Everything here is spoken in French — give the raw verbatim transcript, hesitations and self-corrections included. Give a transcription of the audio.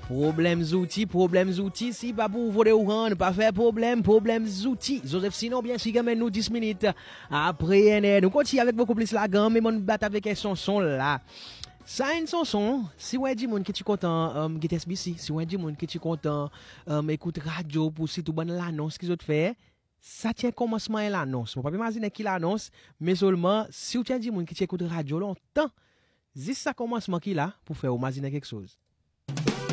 Problème outils, problème outils, si pas pour voler ou rendre, pas faire problème, problème outils. Joseph Sinon, bien sûr, quand nous dix minutes après, nous continuons avec beaucoup plus la gamme, mais on bat avec un son là. Ça une chanson, si vous avez monde que tu content, um, Get S B C, si vous avez monde que tu content, um, écoute radio pour si tout bon l'annonce qu'ils ont fait, ça tient commencement et l'annonce. On peut pas imaginer qui l'annonce, mais seulement si vous avez monde qui écoute radio longtemps, juste ça commencement qui là pour faire imaginer quelque chose.